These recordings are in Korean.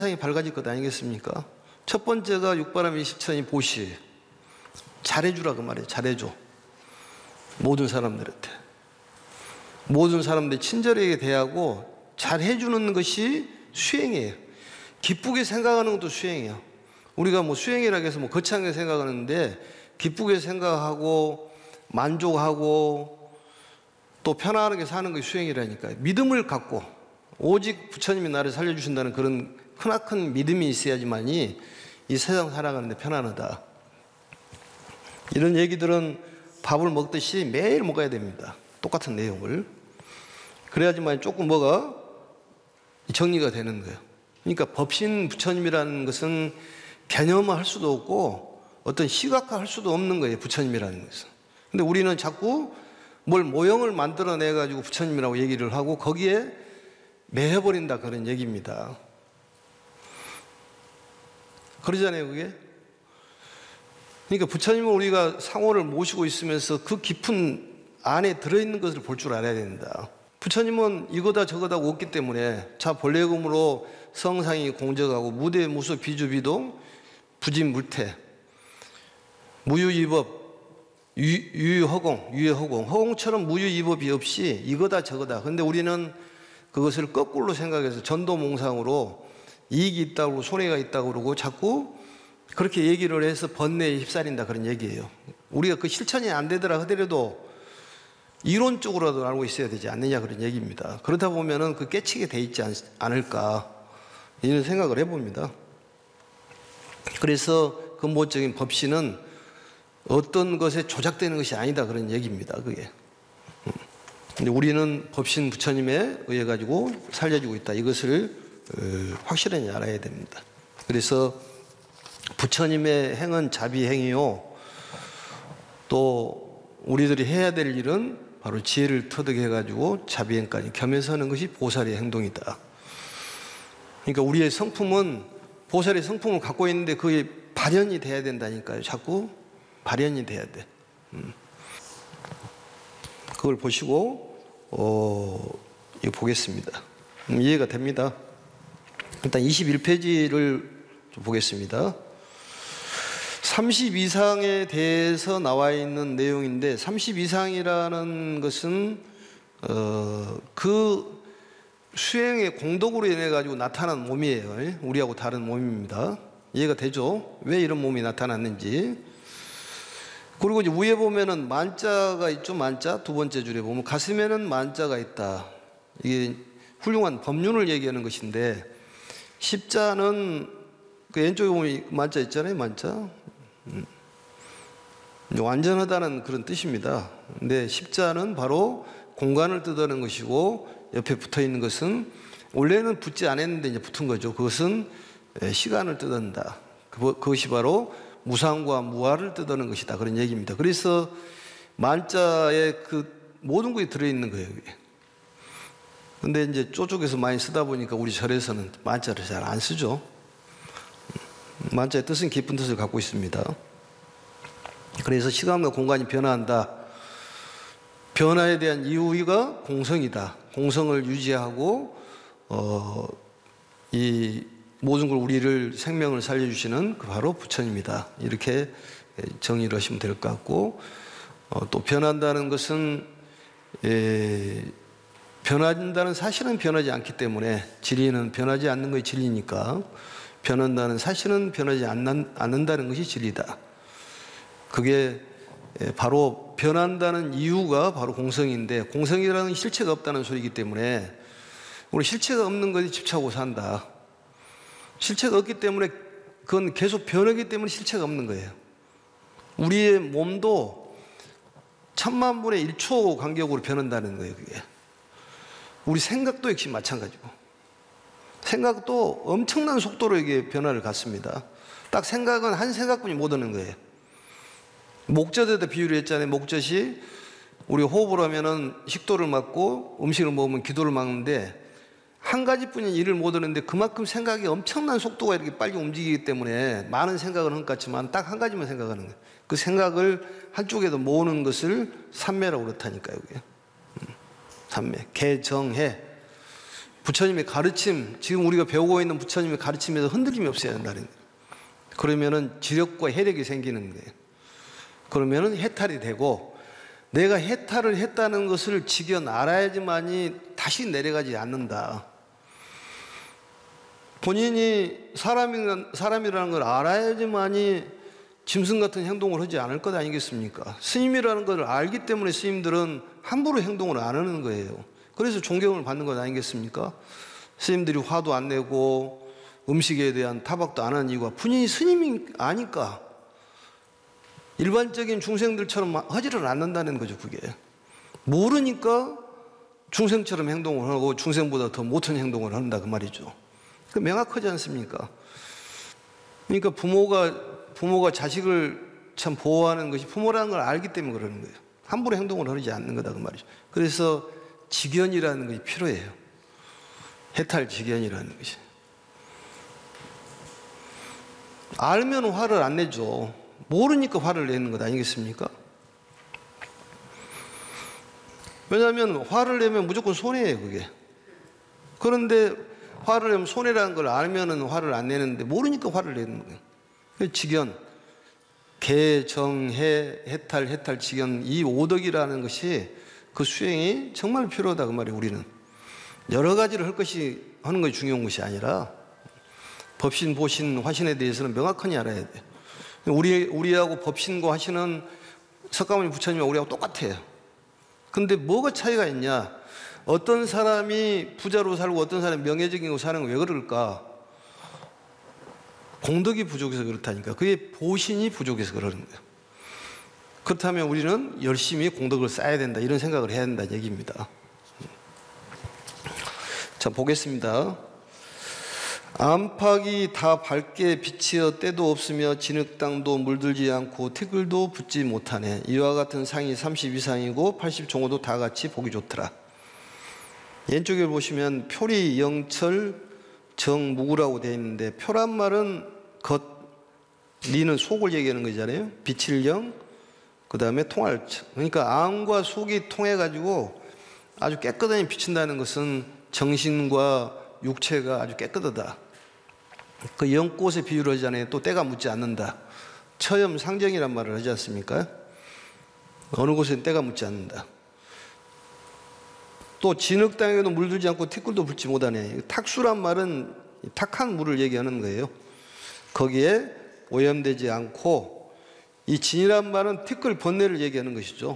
세상이 밝아질 것 아니겠습니까? 첫 번째가 육바람이 십천이 보시. 잘해주라 그 말이에요. 잘해줘. 모든 사람들한테. 모든 사람들이 친절하게 대하고 잘해주는 것이 수행이에요. 기쁘게 생각하는 것도 수행이에요. 우리가 뭐 수행이라고 해서 뭐 거창하게 생각하는데 기쁘게 생각하고 만족하고 또 편안하게 사는 것이 수행이라니까요. 믿음을 갖고 오직 부처님이 나를 살려주신다는 그런 크나큰 믿음이 있어야지만이 이 세상 살아가는데 편안하다. 이런 얘기들은 밥을 먹듯이 매일 먹어야 됩니다. 똑같은 내용을. 그래야지만 조금 뭐가 정리가 되는 거예요. 그러니까 법신 부처님이라는 것은 개념화할 수도 없고 어떤 시각화할 수도 없는 거예요. 부처님이라는 것은. 근데 우리는 자꾸 뭘 모형을 만들어내 가지고 부처님이라고 얘기를 하고 거기에 매여버린다 그런 얘기입니다. 그러잖아요, 그게. 그러니까 부처님은 우리가 상호를 모시고 있으면서 그 깊은 안에 들어있는 것을 볼 줄 알아야 된다. 부처님은 이거다 저거다 없기 때문에 자 본래금으로 성상이 공적하고 무대 무수 비주비동 부진물태 무유이법 유유허공 허공처럼 무유이법이 없이 이거다 저거다. 근데 우리는 그것을 거꾸로 생각해서 전도몽상으로 이익이 있다고 손해가 있다고 그러고 자꾸 그렇게 얘기를 해서 번뇌에 휩싸린다 그런 얘기예요. 우리가 그 실천이 안 되더라 하더라도 이론적으로라도 알고 있어야 되지 않느냐 그런 얘기입니다. 그러다 보면은 그 깨치게 돼 있지 않을까 이런 생각을 해봅니다. 그래서 근본적인 법신은 어떤 것에 조작되는 것이 아니다 그런 얘기입니다. 그게. 근데 우리는 법신 부처님에 의해 가지고 살려주고 있다. 이것을 확실히 알아야 됩니다. 그래서 부처님의 행은 자비행이요. 또 우리들이 해야 될 일은 바로 지혜를 터득해 가지고 자비행까지 겸해서 하는 것이 보살의 행동이다. 그러니까 우리의 성품은 보살의 성품을 갖고 있는데 그게 발현이 돼야 된다니까요. 자꾸 발현이 돼야 돼. 그걸 보시고 이거 보겠습니다. 이해가 됩니다. 일단 21페이지를 좀 보겠습니다. 30 이상에 대해서 나와 있는 내용인데 30 이상이라는 것은 그 수행의 공덕으로 인해 가지고 나타난 몸이에요. 우리하고 다른 몸입니다. 이해가 되죠? 왜 이런 몸이 나타났는지. 그리고 이제 위에 보면은 만자가 있죠. 만자 두 번째 줄에 보면 가슴에는 만자가 있다. 이게 훌륭한 법륜을 얘기하는 것인데 십자는 그 왼쪽에 보면 만자 있잖아요. 만자. 완전하다는 그런 뜻입니다. 근데 십자는 바로 공간을 뜻하는 것이고 옆에 붙어 있는 것은 원래는 붙지 않았는데 이제 붙은 거죠. 그것은 시간을 뜻한다. 그것이 바로 무상과 무아를 뜻하는 것이다. 그런 얘기입니다. 그래서 만자에 그 모든 것이 들어있는 거예요. 근데 이제 쪼쪽에서 많이 쓰다 보니까 우리 절에서는 만자를 잘 안 쓰죠. 만자의 뜻은 깊은 뜻을 갖고 있습니다. 그래서 시간과 공간이 변화한다. 변화에 대한 이유가 공성이다. 공성을 유지하고 이 모든 걸 우리를 생명을 살려주시는 그 바로 부처님이다. 이렇게 정의를 하시면 될 것 같고 또 변한다는 것은 변한다는 사실은 변하지 않기 때문에 진리는 변하지 않는 것이 진리니까 변한다는 사실은 변하지 않는다는 것이 진리다. 그게 바로 변한다는 이유가 바로 공성인데 공성이라는 실체가 없다는 소리이기 때문에 우리 실체가 없는 것에 집착하고 산다. 실체가 없기 때문에 그건 계속 변하기 때문에 실체가 없는 거예요. 우리의 몸도 천만 분의 1초 간격으로 변한다는 거예요. 그게. 우리 생각도 역시 마찬가지고 생각도 엄청난 속도로 이게 변화를 갖습니다. 딱 생각은 한 생각뿐이 못 오는 거예요. 목젖에다 비유를 했잖아요. 목젖이 우리 호흡을 하면은 식도를 막고 음식을 먹으면 기도를 막는데 한 가지뿐인 일을 못 하는데 그만큼 생각이 엄청난 속도가 이렇게 빨리 움직이기 때문에 많은 생각을 한 것 같지만 딱 한 가지만 생각하는 거예요. 그 생각을 한쪽에도 모으는 것을 삼매라고 그렇다니까요. 그게. 삼매. 개정해. 부처님의 가르침, 지금 우리가 배우고 있는 부처님의 가르침에서 흔들림이 없어야 한다는 거예요. 그러면은 지력과 해력이 생기는 거예요. 그러면은 해탈이 되고, 내가 해탈을 했다는 것을 직연 알아야지만이 다시 내려가지 않는다. 본인이 사람이라는 걸 알아야지만이 짐승 같은 행동을 하지 않을 것 아니겠습니까? 스님이라는 걸 알기 때문에 스님들은 함부로 행동을 안 하는 거예요. 그래서 존경을 받는 것 아니겠습니까? 스님들이 화도 안 내고 음식에 대한 타박도 안 하는 이유가 본인이 스님이 아니까, 일반적인 중생들처럼 하지를 않는다는 거죠. 그게 모르니까 중생처럼 행동을 하고 중생보다 더 못한 행동을 한다 그 말이죠. 그 명확하지 않습니까? 그러니까 부모가 자식을 참 보호하는 것이 부모라는 걸 알기 때문에 그러는 거예요. 함부로 행동을 하지 않는 거다 그 말이죠. 그래서 직연이라는 것이 필요해요. 해탈 직연이라는 것이. 알면 화를 안 내죠. 모르니까 화를 내는 것 아니겠습니까? 왜냐하면 화를 내면 무조건 손해예요, 그게. 그런데 화를 내면 손해라는 걸 알면은 화를 안 내는데 모르니까 화를 내는 거예요. 직연, 개, 정, 해탈, 직연, 이 오덕이라는 것이 그 수행이 정말 필요하다 그 말이에요. 우리는 여러 가지를 하는 것이 중요한 것이 아니라 법신, 보신, 화신에 대해서는 명확하게 알아야 돼요. 우리하고 법신과 화신은 석가모니 부처님과 우리하고 똑같아요. 근데 뭐가 차이가 있냐? 어떤 사람이 부자로 살고 어떤 사람이 명예적인 거 사는 거 왜 그럴까? 공덕이 부족해서 그렇다니까. 그게 보신이 부족해서 그러는 거예요. 그렇다면 우리는 열심히 공덕을 쌓아야 된다, 이런 생각을 해야 된다는 얘기입니다. 자, 보겠습니다. 안팎이 다 밝게 비치어 때도 없으며 진흙땅도 물들지 않고 티끌도 붙지 못하네. 이와 같은 상이 32상이고 80종호도 다 같이 보기 좋더라. 왼쪽에 보시면 표리 영철 정무구라고 되어 있는데, 표란 말은 겉, 리는 속을 얘기하는 거잖아요. 빛일 영, 그 다음에 통할 청. 그러니까 안과 속이 통해가지고 아주 깨끗하게 비친다는 것은 정신과 육체가 아주 깨끗하다. 그 연꽃에 비유를 하잖아요. 또 때가 묻지 않는다. 처염 상정이란 말을 하지 않습니까? 어느 곳에는 때가 묻지 않는다. 또 진흙 땅에도 물들지 않고 티끌도 붙지 못하네. 탁수란 말은 탁한 물을 얘기하는 거예요. 거기에 오염되지 않고, 이 진이란 말은 티끌 번뇌를 얘기하는 것이죠.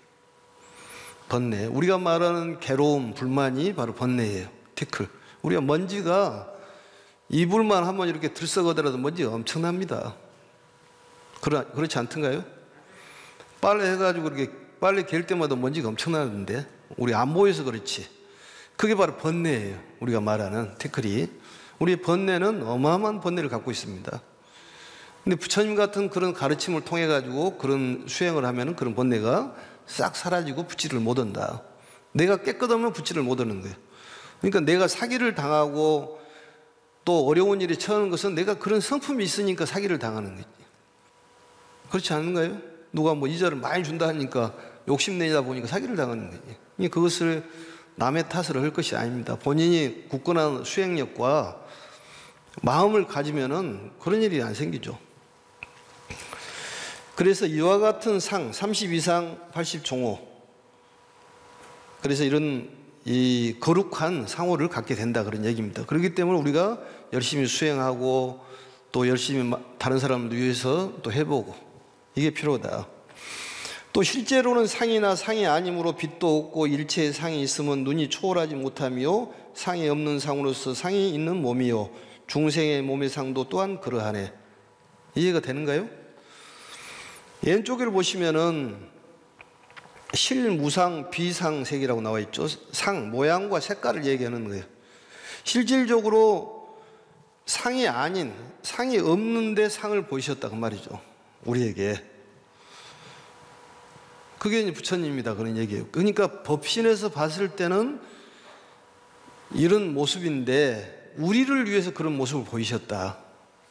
번뇌. 우리가 말하는 괴로움, 불만이 바로 번뇌예요. 티끌. 우리가 먼지가 이불만 한번 이렇게 들썩하더라도 먼지가 엄청납니다. 그렇지 않던가요? 빨래 해가지고 이렇게 빨래 갤 때마다 먼지가 엄청나는데 우리 안 보여서 그렇지. 그게 바로 번뇌예요. 우리가 말하는 티끌이. 우리의 번뇌는 어마어마한 번뇌를 갖고 있습니다. 근데 부처님 같은 그런 가르침을 통해 가지고 그런 수행을 하면은 그런 번뇌가 싹 사라지고 붙지를 못한다. 내가 깨끗하면 붙지를 못하는 거예요. 그러니까 내가 사기를 당하고 또 어려운 일에 처하는 것은 내가 그런 성품이 있으니까 사기를 당하는 거지. 그렇지 않은가요? 누가 뭐 이자를 많이 준다 하니까 욕심내다 보니까 사기를 당하는 거지. 그것을 남의 탓을 할 것이 아닙니다. 본인이 굳건한 수행력과 마음을 가지면은 그런 일이 안 생기죠. 그래서 이와 같은 상, 32상 80종호. 그래서 이런 이 거룩한 상호를 갖게 된다, 그런 얘기입니다. 그렇기 때문에 우리가 열심히 수행하고 또 열심히 다른 사람을 위해서 또 해보고, 이게 필요하다. 또 실제로는 상이나 상이 아니므로 빛도 없고 일체의 상이 있으면 눈이 초월하지 못하며 상이 없는 상으로서 상이 있는 몸이요 중생의 몸의 상도 또한 그러하네. 이해가 되는가요? 왼쪽을 보시면은 실무상 비상색이라고 나와 있죠. 상, 모양과 색깔을 얘기하는 거예요. 실질적으로 상이 아닌, 상이 없는데 상을 보이셨다 그 말이죠. 우리에게. 그게 이제 부처님이다 그런 얘기예요. 그러니까 법신에서 봤을 때는 이런 모습인데 우리를 위해서 그런 모습을 보이셨다.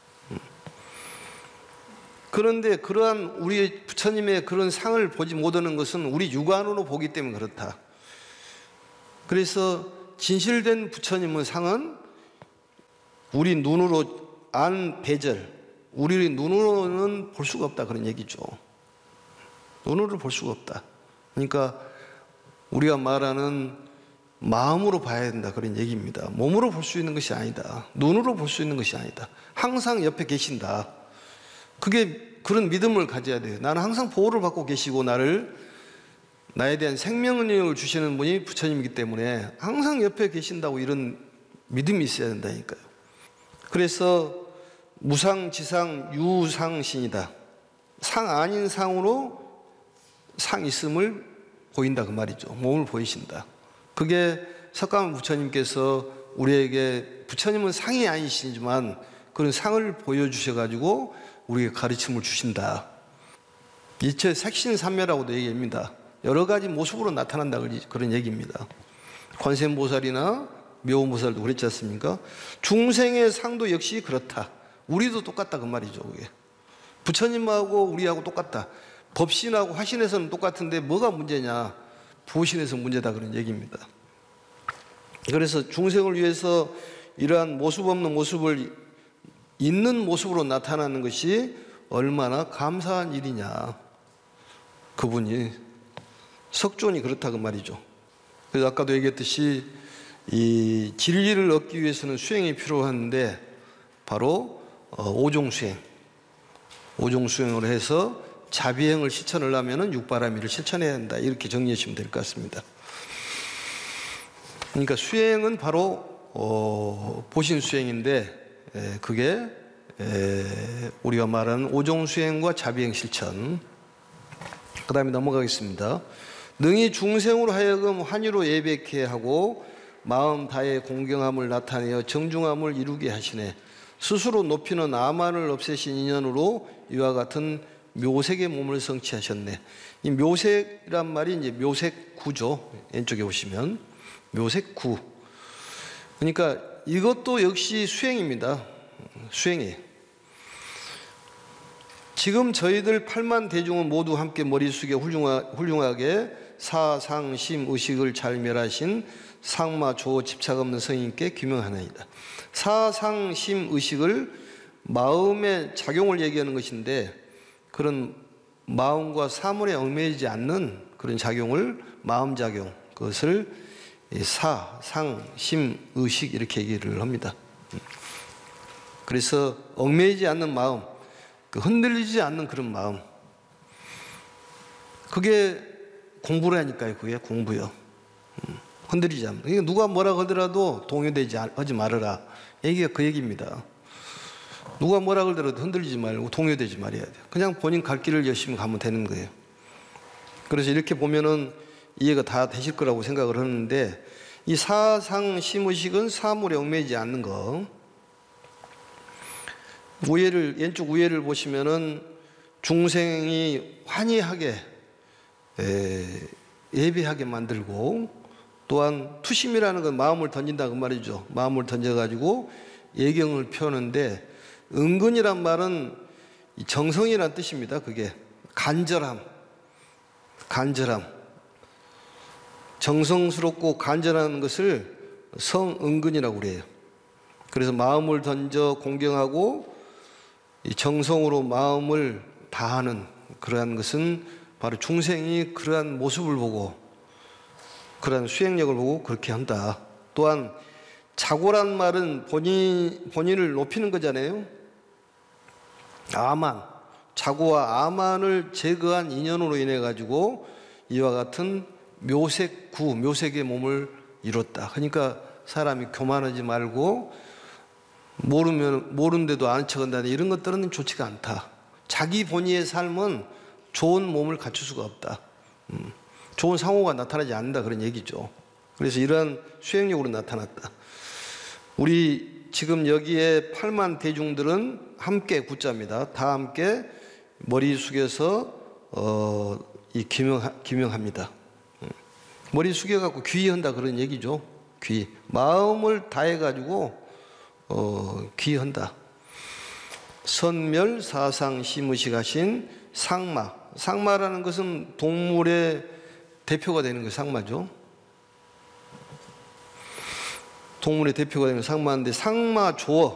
그런데 그러한 우리 부처님의 그런 상을 보지 못하는 것은 우리 육안으로 보기 때문에 그렇다. 그래서 진실된 부처님의 상은 우리 눈으로 안 배절, 우리 눈으로는 볼 수가 없다 그런 얘기죠. 눈으로 볼 수가 없다. 그러니까 우리가 말하는 마음으로 봐야 된다 그런 얘기입니다. 몸으로 볼 수 있는 것이 아니다. 눈으로 볼 수 있는 것이 아니다. 항상 옆에 계신다. 그런 믿음을 가져야 돼요. 나는 항상 보호를 받고 계시고 나에 대한 생명력을 주시는 분이 부처님이기 때문에 항상 옆에 계신다고 이런 믿음이 있어야 된다니까요. 그래서 무상지상 유상신이다. 상 아닌 상으로 상 있음을 보인다 그 말이죠. 몸을 보이신다. 그게 석가모니 부처님께서 우리에게 부처님은 상이 아니시지만 그런 상을 보여주셔가지고 우리에게 가르침을 주신다. 일체 색신삼매라고도 얘기합니다. 여러 가지 모습으로 나타난다 그런 얘기입니다. 관세음보살이나 묘음보살도 그랬지 않습니까? 중생의 상도 역시 그렇다. 우리도 똑같다 그 말이죠. 그게. 부처님하고 우리하고 똑같다. 법신하고 화신에서는 똑같은데 뭐가 문제냐? 부신에서 문제다 그런 얘기입니다. 그래서 중생을 위해서 이러한 모습 없는 모습을 있는 모습으로 나타나는 것이 얼마나 감사한 일이냐. 그분이 석존이 그렇다 그 말이죠. 그래서 아까도 얘기했듯이 이 진리를 얻기 위해서는 수행이 필요한데 바로 오종수행, 오종수행으로 해서 자비행을 실천을 하면은 육바라밀을 실천해야 한다. 이렇게 정리하시면 될 것 같습니다. 그러니까 수행은 바로 보신 수행인데 그게 우리가 말하는 오종수행과 자비행 실천. 그 다음에 넘어가겠습니다. 능히 중생으로 하여금 환희로 예백해 하고 마음 다해 공경함을 나타내어 정중함을 이루게 하시네. 스스로 높이는 아만을 없애신 인연으로 이와 같은 묘색의 몸을 성취하셨네. 이 묘색이란 말이 이제 묘색구죠. 왼쪽에 보시면 묘색구. 그러니까 이것도 역시 수행입니다. 수행이에요. 지금 저희들 8만 대중은 모두 함께 머리 숙여 훌륭하게 사상심 의식을 잘 멸하신 상마 조 집착 없는 성인께 규명하나이다. 사상심 의식을 마음의 작용을 얘기하는 것인데 그런 마음과 사물에 얽매이지 않는 그런 작용을 마음작용, 그것을 사상심 의식 이렇게 얘기를 합니다. 그래서 얽매이지 않는 마음, 흔들리지 않는 그런 마음, 그게 공부라니까요. 그게 공부요. 흔들리지 않는. 그러니까 누가 뭐라고 하더라도 동요되지 말아라. 얘기가 그 얘기입니다. 누가 뭐라고 하더라도 흔들리지 말고 동요되지 말아야 돼요. 그냥 본인 갈 길을 열심히 가면 되는 거예요. 그래서 이렇게 보면은 이해가 다 되실 거라고 생각을 하는데 이 사상심의식은 사물에 얽매이지 않는 거. 왼쪽 우예를 보시면은 중생이 환희하게 예배하게 만들고 또한 투심이라는 건 마음을 던진다 그 말이죠. 마음을 던져가지고 예경을 펴는데 은근이란 말은 정성이란 뜻입니다. 그게 간절함, 정성스럽고 간절한 것을 성은근이라고 그래요. 그래서 마음을 던져 공경하고 정성으로 마음을 다하는 그러한 것은 바로 중생이 그러한 모습을 보고 그러한 수행력을 보고 그렇게 한다. 또한 자고란 말은 본인을 높이는 거잖아요. 아만, 자고와 아만을 제거한 인연으로 인해 가지고 이와 같은 묘색의 몸을 이뤘다. 그러니까 사람이 교만하지 말고 모르는데도 아는 척한다는 이런 것들은 좋지가 않다. 자기 본의의 삶은 좋은 몸을 갖출 수가 없다. 좋은 상호가 나타나지 않는다 그런 얘기죠. 그래서 이러한 수행력으로 나타났다. 우리 지금 여기에 8만 대중들은 함께 구자입니다. 다 함께 머리 숙여서 기명합니다. 머리 숙여갖고 귀의한다 그런 얘기죠. 귀. 마음을 다해가지고 귀의한다. 선멸 사상 심의식 하신 상마. 상마라는 것은 동물의 대표가 되는 게 상마죠. 동물의 대표가 되는 상마인데 상마 조어